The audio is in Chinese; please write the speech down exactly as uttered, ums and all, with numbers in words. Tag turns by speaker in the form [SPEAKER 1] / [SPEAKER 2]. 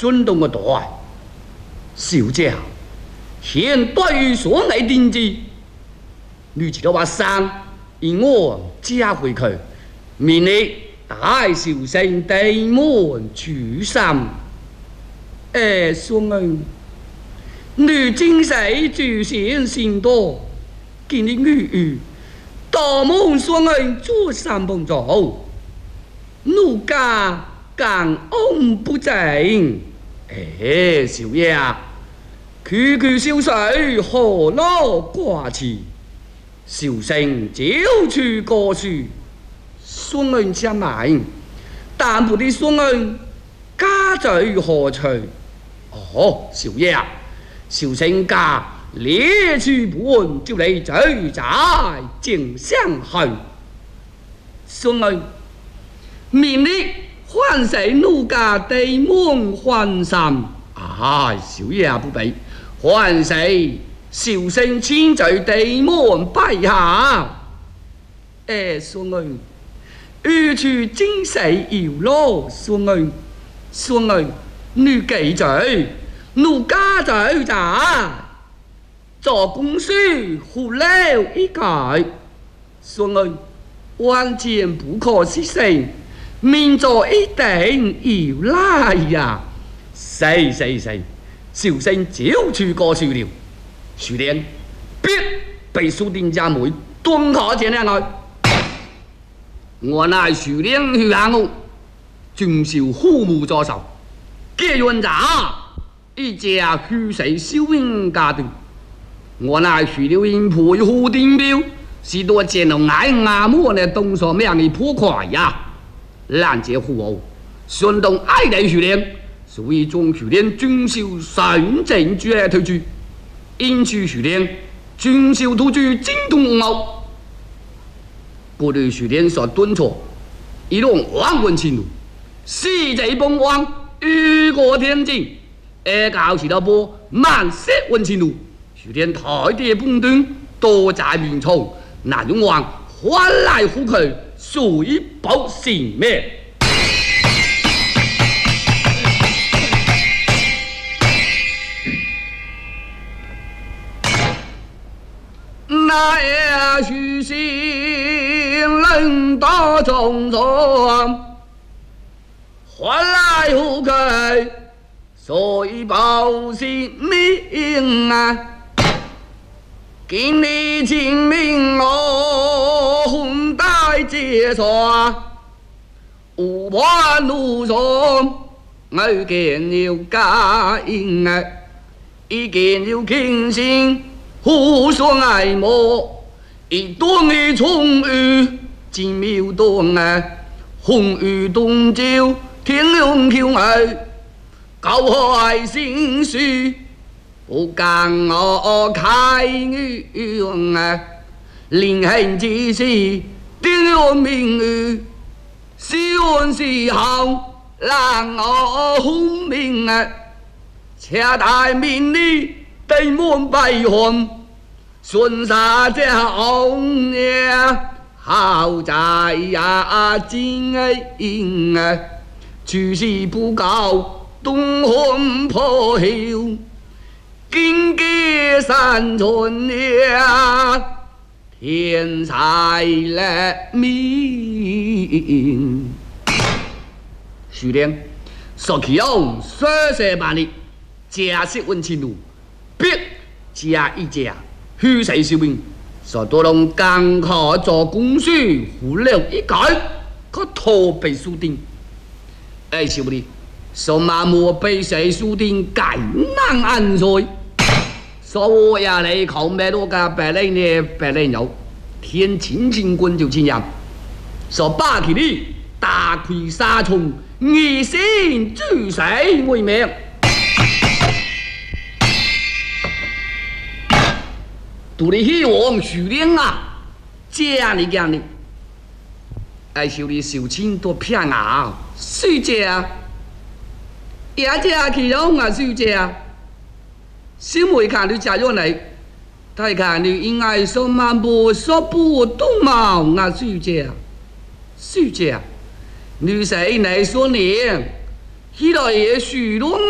[SPEAKER 1] 孙动个大爱，小姐，现对于所谓定制，你知道话生，以我家回去，明日大小生地门主心。哎，孙儿，你今世主先心多，今日雨雨，大门孙儿做三帮走，奴家更安不正。哎，少爷啊，区区小水何劳挂齿？小生就去过去，孙儿相买，但不知孙儿家在何处？哦，少爷啊，小生家列去不问，就嚟追在正相去。孙儿，明日唤醒奴家地门还神。啊，少爷啊，不必，唤醒小生亲在地门拜下。哎，孙儿，欲去今世摇咯，孙儿，孙儿。你記住，奴家就在做公司胡了一句，孫兒萬千不可失信，明早一定要來呀！是是是，小生就去過去了。樹蓮必被蘇定家妹蹲下前來，我乃樹蓮去行路，盡受父母左手。结冤家一家虚谁修人家的，我乃徐留英配胡定标，是多见到爱阿莫的东所命的破快呀，拦截虎后，顺动爱的徐连，所以中徐连军修神正绝推举，因去徐连军修突举精通奥，过对徐连所敦促，一路万文清路，西贼崩王。雨过天晴，下教时到波满色温情路，徐天台地半端多在面冲，南永王换来虎去，水保性命。那也许心人多匆匆。换来虎去，所以保性命啊！今日清明我红带结刷，无伴路上我见了家应啊，一见了倾心互相爱慕，一段的重遇真妙段啊，红雨冬朝。天龙桥爱，高海心书，不敢我开语啊！灵恨之事，定我命运，希望时候让我轰鸣啊！恰待明日地门拜还，顺沙家红呀，好在呀真爱啊！处事不高，东汉破晓，荆棘山村呀，天才来明。徐连，说起哦，说说万里，家识温情路，必家一家，虚实修命，说多龙刚好做公事，胡了一改，可逃避输定。哎，小弟，说马莫被谁输定，该难安睡。说我呀，你靠咩多个白领呢？白领有天清清君就清阳。说八起你大亏杀虫，一心追谁为命？独立希望徐连啊，这样的讲的。哎，小弟小青多偏啊！水姐啊，也姐去用啊，水姐啊，小妹看你家用嚟，睇看你应该说漫步说不动毛啊，水姐啊，水姐啊，女婿你说你，现在也许多